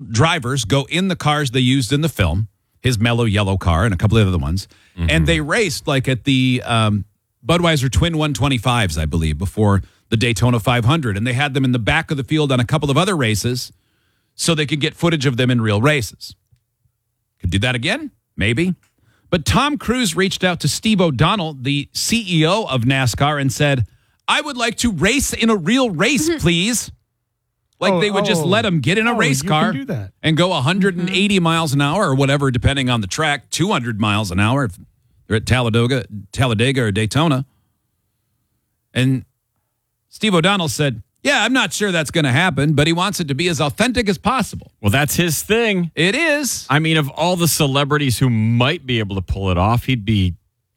drivers go in the cars they used in the film, his mellow yellow car and a couple of other ones, and they raced like at the Budweiser Twin 125s, I believe, before the Daytona 500. And they had them in the back of the field on a couple of other races so they could get footage of them in real races. Could do that again? Maybe. But Tom Cruise reached out to Steve O'Donnell, the CEO of NASCAR, and said, I would like to race in a real race, please. Like they would just let him get in a race car and go 180 miles an hour or whatever, depending on the track, 200 miles an hour if they're at Talladega or Daytona. And Steve O'Donnell said, yeah, I'm not sure that's going to happen, but he wants it to be as authentic as possible. Well, that's his thing. It is. I mean, of all the celebrities who might be able to pull it off, he'd be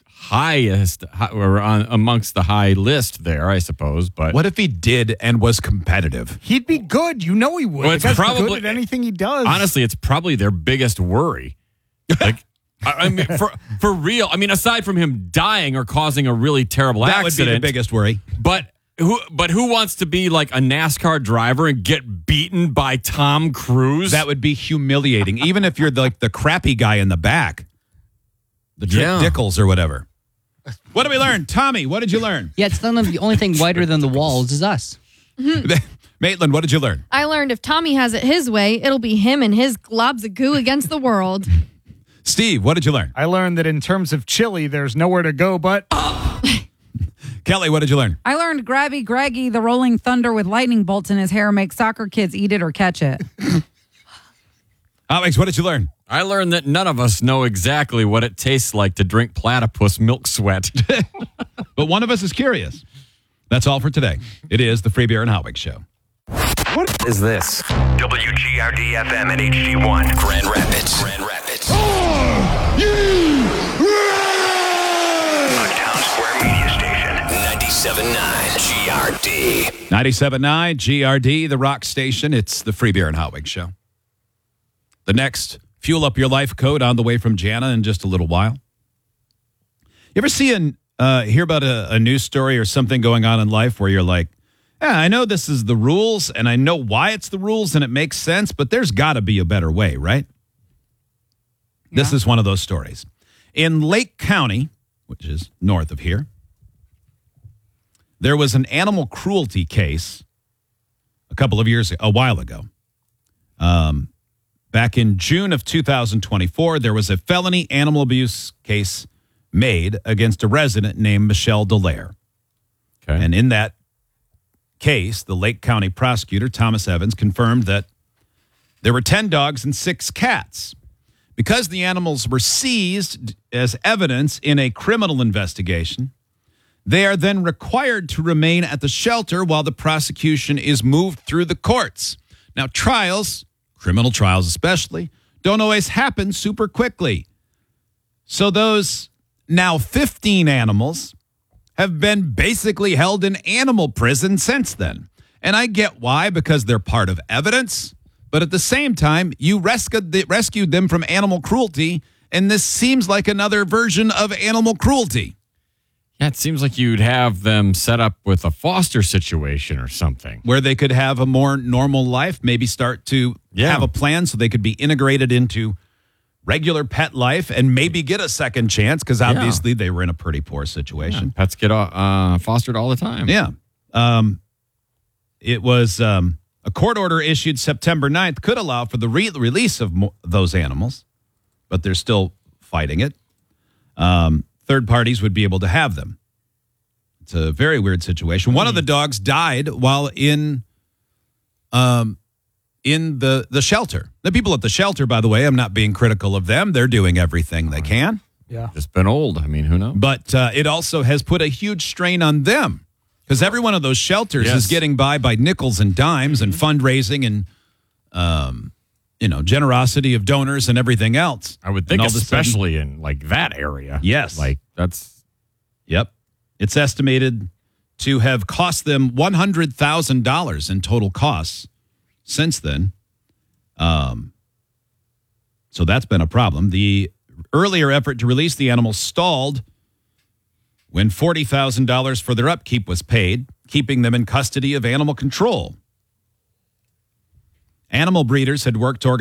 amongst the high list there, I suppose. But what if he did and was competitive? He'd be good. You know he would. Well, it's probably good at anything he does. Honestly, it's probably their biggest worry. Like, I mean, for real. I mean, aside from him dying or causing a really terrible accident, that would be the biggest worry. But who wants to be like a NASCAR driver and get beaten by Tom Cruise? That would be humiliating. Even if you're like the crappy guy in the back, the Dickles or whatever. What did we learn? Tommy, what did you learn? Yeah, it's the only thing whiter than the walls is us. Maitland, what did you learn? I learned if Tommy has it his way, it'll be him and his globs of goo against the world. Steve, what did you learn? I learned that in terms of chili, there's nowhere to go but up. Kelly, what did you learn? I learned Grabby Greggy, the rolling thunder with lightning bolts in his hair, makes soccer kids eat it or catch it. Alex, what did you learn? I learned that none of us know exactly what it tastes like to drink platypus milk sweat. But one of us is curious. That's all for today. It is the Free Beer and Hotwig Show. What is this? WGRD FM and HD1. Grand Rapids. A Town Square Media Station. 97.9 GRD. 97.9 GRD, the rock station. It's the Free Beer and Hotwig Show. The next Fuel Up Your Life code on the way from Jana in just a little while. You ever hear about a news story or something going on in life where you're like, yeah, I know this is the rules and I know why it's the rules and it makes sense, but there's got to be a better way, right? Yeah. This is one of those stories. In Lake County, which is north of here, there was an animal cruelty case a while ago. Back in June of 2024, there was a felony animal abuse case made against a resident named Michelle Dallaire. Okay. And in that case, the Lake County prosecutor, Thomas Evans, confirmed that there were 10 dogs and 6 cats. Because the animals were seized as evidence in a criminal investigation, they are then required to remain at the shelter while the prosecution is moved through the courts. Now, criminal trials especially, don't always happen super quickly. So those now 15 animals have been basically held in animal prison since then. And I get why, because they're part of evidence. But at the same time, you rescued them from animal cruelty, and this seems like another version of animal cruelty. Yeah, it seems like you'd have them set up with a foster situation or something. Where they could have a more normal life, maybe start to have a plan so they could be integrated into regular pet life and maybe get a second chance because obviously they were in a pretty poor situation. Yeah, pets get fostered all the time. Yeah. It was a court order issued September 9th could allow for the release of those animals, but they're still fighting it. Third parties would be able to have them. It's a very weird situation. One of the dogs died while in the shelter. The people at the shelter, by the way, I'm not being critical of them. They're doing everything they can. Yeah. Just been old. I mean, who knows? But it also has put a huge strain on them because every one of those shelters is getting by nickels and dimes and fundraising and, generosity of donors and everything else. I would think especially in like that area. Yes. Like that's. Yep. It's estimated to have cost them $100,000 in total costs since then. So that's been a problem. The earlier effort to release the animals stalled when $40,000 for their upkeep was paid, keeping them in custody of animal control. Animal breeders had worked to